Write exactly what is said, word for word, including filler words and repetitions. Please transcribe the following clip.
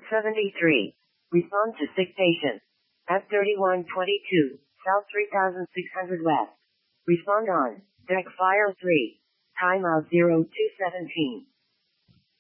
seventy-three. Respond to sick patient. F thirty-one twenty-two, South three thousand six hundred West. Respond on. Deck Fire three. Timeout zero two seventeen.